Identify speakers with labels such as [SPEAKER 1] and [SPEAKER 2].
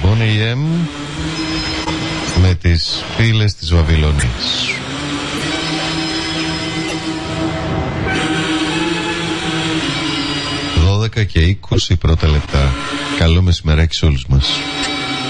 [SPEAKER 1] Bonnie M με τις φίλες της Βαβυλώνης. 12 και 20 πρώτα λεπτά. Καλό μεσημεράκι σε όλους μας.